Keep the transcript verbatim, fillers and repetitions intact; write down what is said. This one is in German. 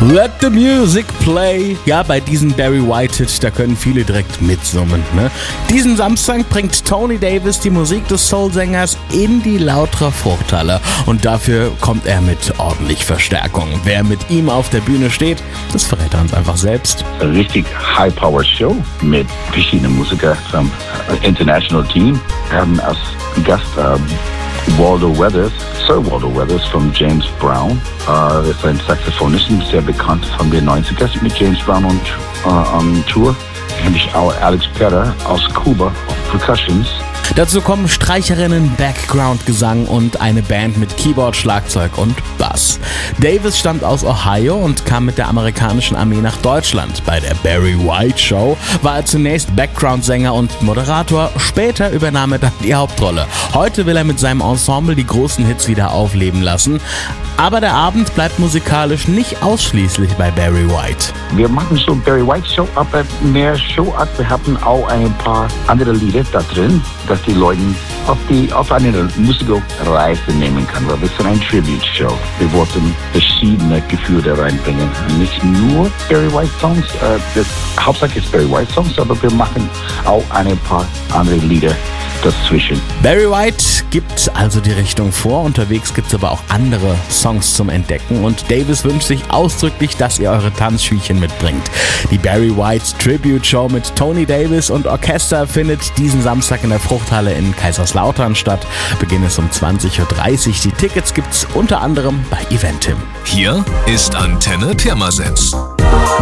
Let the music play. Ja, bei diesem Barry White-Hit, da können viele direkt mitsummen. Ne? Diesen Samstag bringt Tony Davis die Musik des Soul-Sängers in die Lautra Fruchthalle. Und dafür kommt er mit ordentlich Verstärkung. Wer mit ihm auf der Bühne steht, das verrät er uns einfach selbst. Eine richtig High-Power-Show mit verschiedenen Musikern vom International Team. Wir haben als Gast ähm, Waldo Weathers, Sir Waldo Weathers von James Brown. Uh, ist ein Saxophonist, sehr bekannt von den neunziger mit James Brown und uh, on Tour. Und ich auch Alex Perra aus Kuba auf Percussions. Dazu kommen Streicherinnen, Background-Gesang und eine Band mit Keyboard, Schlagzeug und Bass. Davis stammt aus Ohio und kam mit der amerikanischen Armee nach Deutschland. Bei der Barry White Show war er zunächst Background-Sänger und Moderator, später übernahm er dann die Hauptrolle. Heute will er mit seinem Ensemble die großen Hits wieder aufleben lassen. Aber der Abend bleibt musikalisch nicht ausschließlich bei Barry White. Wir machen so Barry White Show, aber mehr Showart. Wir haben auch ein paar andere Lieder da drin, dass die Leute auf, die, auf eine Musikreise nehmen können. Weil wir sind ein Tribute-Show. Wir wollten verschiedene Gefühle reinbringen. Nicht nur Barry White Songs, äh, das Hauptsache ist Barry White Songs, aber wir machen auch ein paar andere Lieder dazwischen. Barry White gibt also die Richtung vor. Unterwegs gibt es aber auch andere Songs zum Entdecken und Davis wünscht sich ausdrücklich, dass ihr eure Tanzschüchen mitbringt. Die Barry White Tribute Show mit Tony Davis und Orchester findet diesen Samstag in der Fruchthalle in Kaiserslautern statt. Beginn ist um zwanzig Uhr dreißig. Die Tickets gibt's unter anderem bei Eventim. Hier ist Antenne Pirmasens.